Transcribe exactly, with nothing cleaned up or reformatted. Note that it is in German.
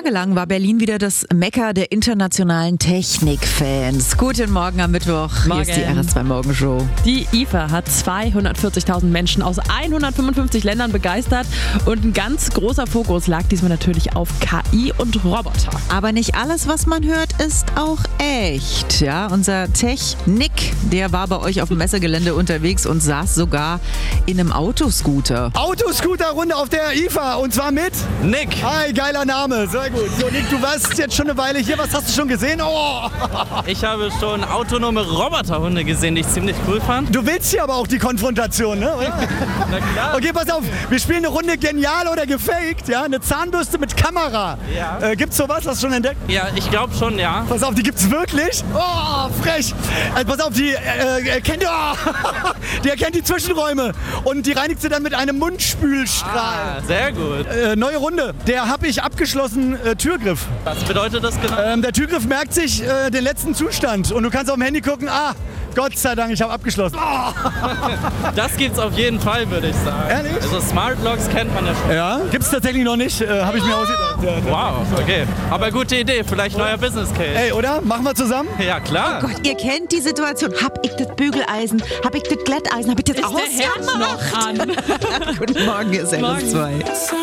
Tage lang war Berlin wieder das Mekka der internationalen Technikfans. Guten Morgen am Mittwoch. Morgen. Hier ist die R S zwei Morgenshow. Die I F A hat zweihundertvierzigtausend Menschen aus hundertfünfundfünfzig Ländern begeistert und ein ganz großer Fokus lag diesmal natürlich auf K I und Roboter. Aber nicht alles, was man hört, ist auch echt. Ja, unser Tech-Nick, der war bei euch auf dem Messegelände unterwegs und saß sogar in einem Autoscooter. Autoscooter-Runde auf der I F A und zwar mit Nick. Hi, geiler Name, sehr gut. So Nick, du warst jetzt schon eine Weile hier, was hast du schon gesehen? Oh. Ich habe schon autonome Roboterhunde gesehen, die ich ziemlich cool fand. Du willst hier aber auch die Konfrontation, ne? Oder? Na klar. Okay, pass auf, wir spielen eine Runde genial oder gefaked, ja? Eine Zahnbürste mit Kamera. Ja. Äh, gibt's sowas, hast du schon entdeckt? Ja, ich glaube schon, ja. Pass auf, die gibt's wirklich? Oh, frech. Also pass auf, die äh, erkennt, oh, die erkennt die Zwischenräume und die reinigt sie dann mit einem Mundspülstrahl. Ah, sehr gut. Äh, neue Runde. Der habe ich abgeschlossen äh, Türgriff. Was bedeutet das genau? Ähm, der Türgriff merkt sich äh, den letzten Zustand und du kannst auf dem Handy gucken, ah, Gott sei Dank, ich habe abgeschlossen. Oh. Das gibt's auf jeden Fall, würde ich sagen. Ehrlich? Also Smart Locks kennt man ja schon. Ja, gibt's tatsächlich noch nicht, äh, habe ich mir ausgedacht. Ja, Wow, okay. Aber gute Idee, vielleicht neuer Business Case. Ey, oder? Machen wir zusammen? Ja, klar. Oh Gott, ihr kennt die Situation. Hab ich das Bügeleisen? Hab ich das Gletteisen? Hab ich das Ist der Herd noch an? Guten Morgen, ihr ist R S zwei.